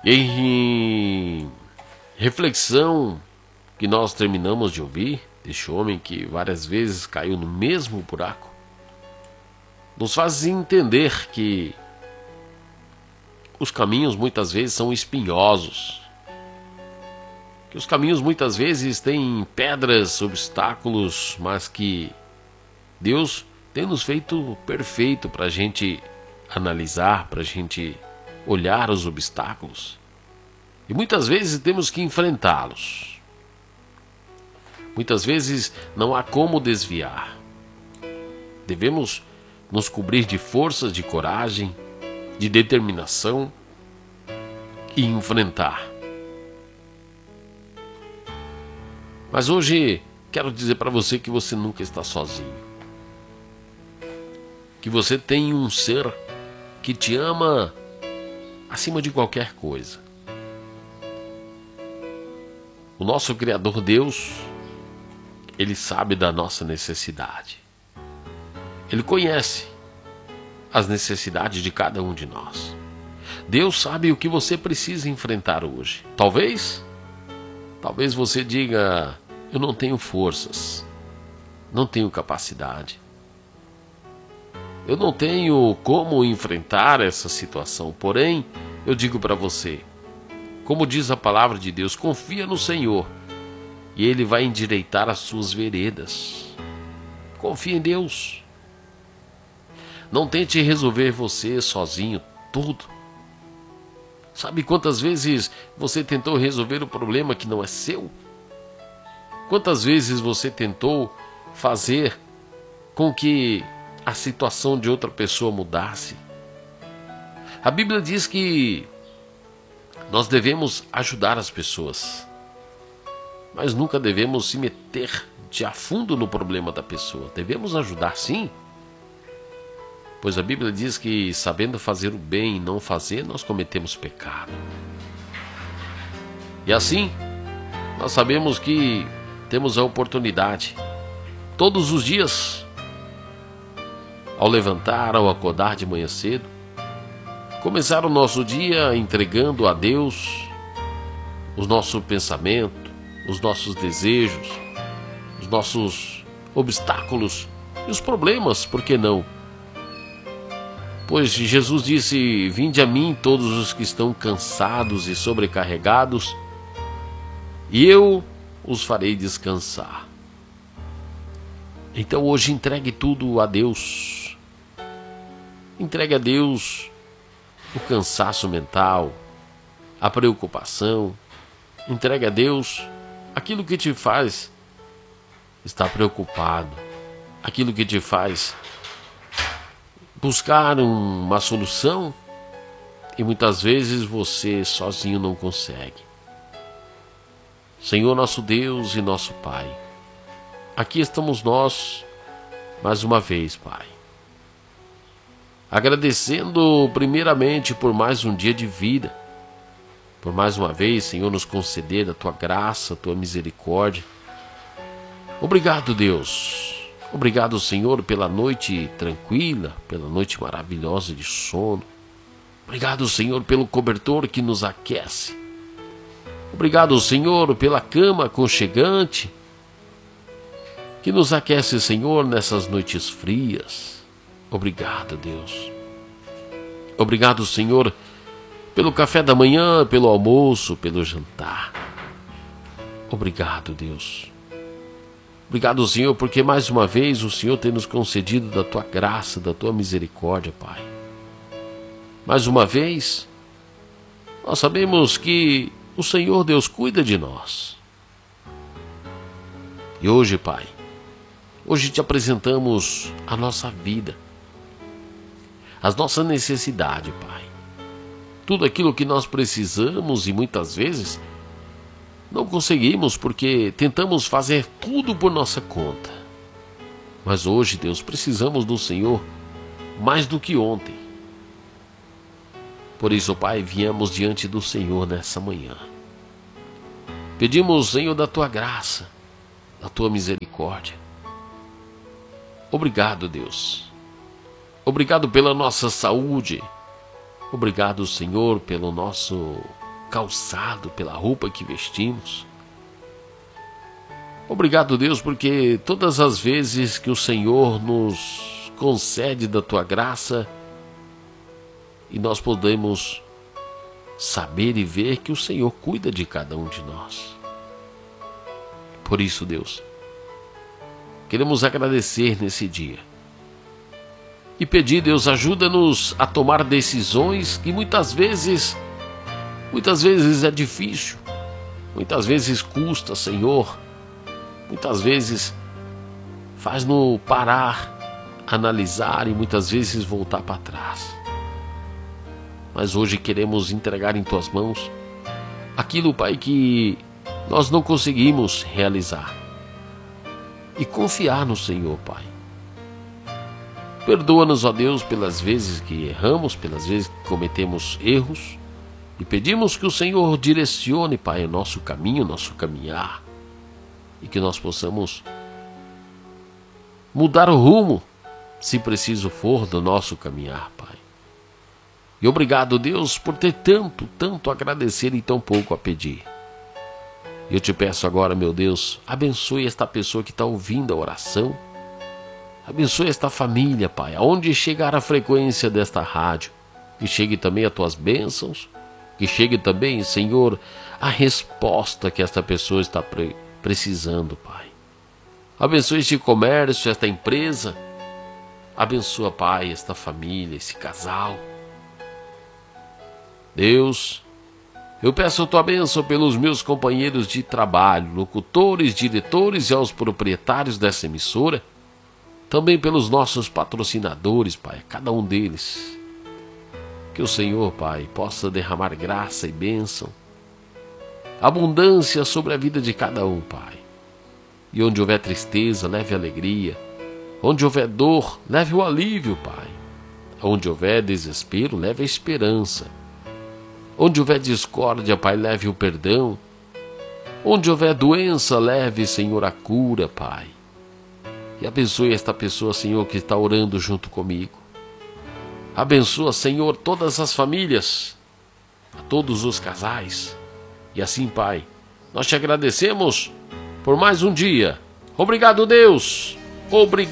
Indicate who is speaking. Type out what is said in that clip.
Speaker 1: E em reflexão que nós terminamos de ouvir, deste homem que várias vezes caiu no mesmo buraco, nos faz entender que os caminhos muitas vezes são espinhosos, que os caminhos muitas vezes têm pedras, obstáculos, mas que Deus tem nos feito perfeito para a gente analisar, para a gente olhar os obstáculos. E muitas vezes temos que enfrentá-los. Muitas vezes não há como desviar. Devemos nos cobrir de forças, de coragem, de determinação e enfrentar. Mas hoje quero dizer para você que você nunca está sozinho. Que você tem um ser que te ama acima de qualquer coisa. O nosso Criador Deus, Ele sabe da nossa necessidade. Ele conhece as necessidades de cada um de nós. Deus sabe o que você precisa enfrentar hoje. Talvez você diga: eu não tenho forças, não tenho capacidade, eu não tenho como enfrentar essa situação. Porém, eu digo para você, como diz a palavra de Deus, confia no Senhor e Ele vai endireitar as suas veredas. Confia em Deus. Não tente resolver você sozinho tudo. Sabe quantas vezes você tentou resolver o problema que não é seu? Quantas vezes você tentou fazer com que a situação de outra pessoa mudasse? A Bíblia diz que nós devemos ajudar as pessoas, mas nunca devemos se meter de a fundo no problema da pessoa. Devemos ajudar, sim, pois a Bíblia diz que sabendo fazer o bem e não fazer, nós cometemos pecado. E assim, nós sabemos que temos a oportunidade, todos os dias, ao levantar, ao acordar de manhã cedo, começar o nosso dia entregando a Deus os nossos pensamentos, os nossos desejos, os nossos obstáculos e os problemas, por que não? Pois Jesus disse: vinde a mim todos os que estão cansados e sobrecarregados, e eu os farei descansar. Então hoje entregue tudo a Deus. Entregue a Deus o cansaço mental, a preocupação. Entregue a Deus aquilo que te faz estar preocupado, aquilo que te faz buscar uma solução e muitas vezes você sozinho não consegue. Senhor nosso Deus e nosso Pai, aqui estamos nós mais uma vez, Pai, agradecendo primeiramente por mais um dia de vida, por mais uma vez, Senhor, nos conceder a Tua graça, a Tua misericórdia. Obrigado, Deus. Obrigado, Senhor, pela noite tranquila, pela noite maravilhosa de sono. Obrigado, Senhor, pelo cobertor que nos aquece. Obrigado, Senhor, pela cama aconchegante que nos aquece, Senhor, nessas noites frias. Obrigado, Deus. Obrigado, Senhor, pelo café da manhã, pelo almoço, pelo jantar. Obrigado, Deus. Obrigado, Senhor, porque mais uma vez o Senhor tem nos concedido da Tua graça, da Tua misericórdia, Pai. Mais uma vez, nós sabemos que o Senhor Deus cuida de nós. E hoje, Pai, hoje te apresentamos a nossa vida, as nossas necessidades, Pai. Tudo aquilo que nós precisamos e muitas vezes não conseguimos porque tentamos fazer tudo por nossa conta. Mas hoje, Deus, precisamos do Senhor mais do que ontem. Por isso, Pai, viemos diante do Senhor nessa manhã. Pedimos, Senhor, da Tua graça, da Tua misericórdia. Obrigado, Deus. Obrigado pela nossa saúde. Obrigado, Senhor, pelo nosso calçado, pela roupa que vestimos. Obrigado, Deus, porque todas as vezes que o Senhor nos concede da tua graça e nós podemos saber e ver que o Senhor cuida de cada um de nós. Por isso, Deus, queremos agradecer nesse dia e pedir, Deus, ajuda-nos a tomar decisões que muitas vezes é difícil, muitas vezes custa, Senhor, muitas vezes faz-nos parar, analisar e muitas vezes voltar para trás. Mas hoje queremos entregar em tuas mãos aquilo, Pai, que nós não conseguimos realizar e confiar no Senhor, Pai. Perdoa-nos, ó Deus, pelas vezes que erramos, pelas vezes que cometemos erros, e pedimos que o Senhor direcione, Pai, o nosso caminho, o nosso caminhar, e que nós possamos mudar o rumo, se preciso for, do nosso caminhar, Pai. E obrigado, Deus, por ter tanto a agradecer e tão pouco a pedir. Eu te peço agora, meu Deus, abençoe esta pessoa que está ouvindo a oração. Abençoe esta família, Pai, aonde chegar a frequência desta rádio. Que chegue também as tuas bênçãos. Que chegue também, Senhor, a resposta que esta pessoa está precisando, Pai. Abençoe este comércio, esta empresa. Abençoa, Pai, esta família, esse casal. Deus, eu peço a tua bênção pelos meus companheiros de trabalho, locutores, diretores e aos proprietários dessa emissora. Também pelos nossos patrocinadores, Pai, cada um deles. Que o Senhor, Pai, possa derramar graça e bênção, abundância sobre a vida de cada um, Pai. E onde houver tristeza, leve alegria. Onde houver dor, leve o alívio, Pai. Onde houver desespero, leve a esperança. Onde houver discórdia, Pai, leve o perdão. Onde houver doença, leve, Senhor, a cura, Pai. E abençoe esta pessoa, Senhor, que está orando junto comigo. Abençoa, Senhor, todas as famílias, a todos os casais. E assim, Pai, nós te agradecemos por mais um dia. Obrigado, Deus. Obrigado.